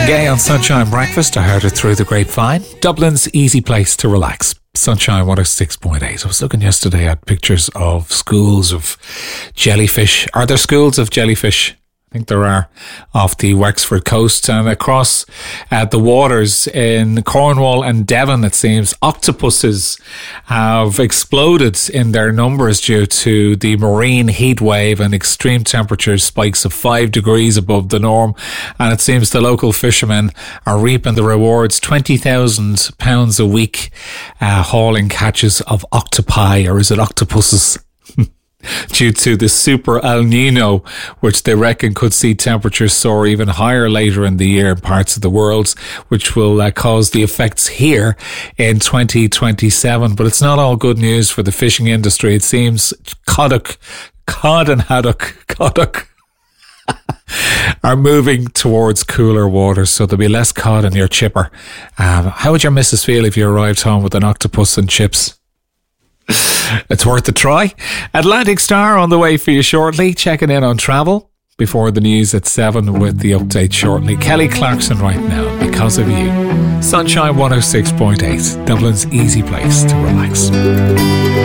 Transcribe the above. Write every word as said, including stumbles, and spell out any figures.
Gay on Sunshine Breakfast. I heard it through the grapevine. Dublin's easy place to relax. Sunshine one oh six point eight. I was looking yesterday at pictures of schools of jellyfish. Are there schools of jellyfish? I think there are, off the Wexford coast and across uh, the waters in Cornwall and Devon. It seems octopuses have exploded in their numbers due to the marine heat wave and extreme temperature spikes of five degrees above the norm. And it seems the local fishermen are reaping the rewards. twenty thousand pounds a week uh, hauling catches of octopi, or is it octopuses? Due to the super El Nino, which they reckon could see temperatures soar even higher later in the year in parts of the world, which will uh, cause the effects here in twenty twenty-seven. But it's not all good news for the fishing industry. It seems Coddock, cod and haddock, Coddock are moving towards cooler waters, so there'll be less cod in your chipper. Um, how would your missus feel if you arrived home with an octopus and chips? It's worth a try. Atlantic Star on the way for you shortly. Checking in on travel before the news at seven with the update shortly. Kelly Clarkson right now, Because of You. Sunshine one oh six point eight, Dublin's easy place to relax.